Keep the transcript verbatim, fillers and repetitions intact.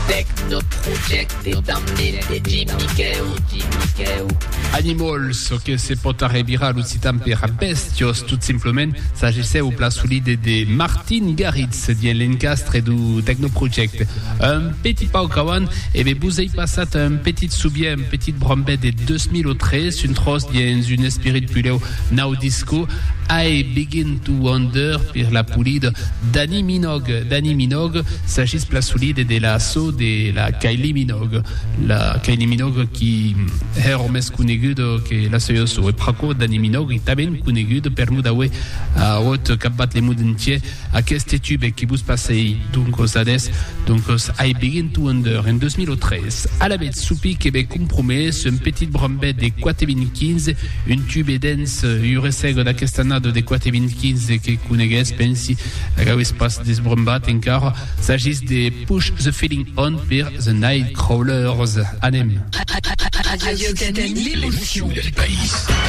Techno Project et d'emmener des Jim Micheo, Jim Micheo. Animals, che se potare birra l'ucitam per bestios, tout simplement, s'agissait au plasuli de, de Martin Garitz, di l'encastre du Techno Project. Un petit pas au kawan, et bien vous avez passé un petit soubier, un petit brombet de deux mille treize, une trosse dans une esprit puleo now disco, I Begin to Wonder, per la pulide Danny Minogue. Danny Minogue, s'agisse plasuli de, de la so de la Kylie Minogue. La Kylie Minogue qui est remise coneguda che la soioso e praco Danny Minogue taben coneguda per mudawe a haute cabat les moudentier a queste tube qui vous passez donc aux ades donc I Begin to Wonder en deux mille treize à la bête soupi que be compromet un petit brombet de quatevin quinze une tube dance uresego da questanado de quatevin quinze que conegues pensi a espace des brombat encara s'agisse de Push the Feeling On per The Nightcrawlers anem Radio Canu, l'émotion del país.